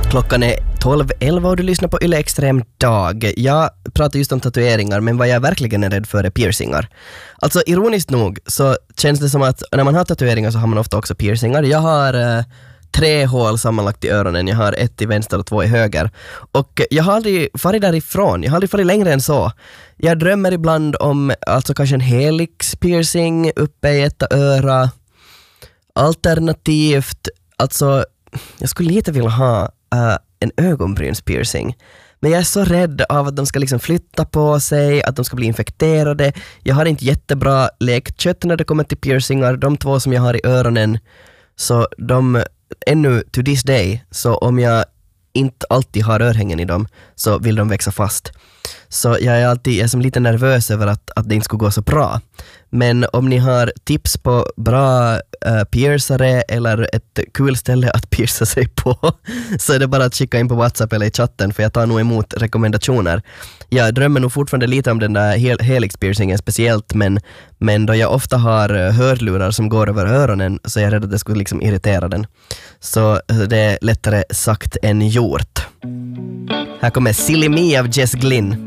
Klockan är 12:11 och du lyssnar på Yle Extrem Dag. Jag pratar just om tatueringar, men vad jag verkligen är rädd för är piercingar. Alltså ironiskt nog så känns det som att när man har tatueringar så har man ofta också piercingar. Jag har 3 hål sammanlagt i öronen. Jag har 1 i vänster och 2 i höger. Och jag har aldrig farit därifrån. Jag har aldrig farit längre än så. Jag drömmer ibland om alltså kanske en helix piercing uppe i ett öra. Alternativt, alltså jag skulle lite vilja ha en ögonbrynspiercing. Men jag är så rädd av att de ska liksom flytta på sig, att de ska bli infekterade. Jag har inte jättebra läkkött när det kommer till piercingar. De 2 som jag har i öronen, så de ännu to this day, så om jag inte alltid har örhängen i dem så vill de växa fast. Så jag är som lite nervös över att det inte skulle gå så bra. Men om ni har tips på bra piercare eller ett kul ställe att pierca sig på, så är det bara att skicka in på WhatsApp eller i chatten, för jag tar nog emot rekommendationer. Jag drömmer nog fortfarande lite om den där helix-piercingen speciellt, men då jag ofta har hörlurar som går över öronen så är jag rädd att det skulle liksom irritera den. Så det är lättare sagt än gjort. Här kommer Silly Me av Jess Glynn.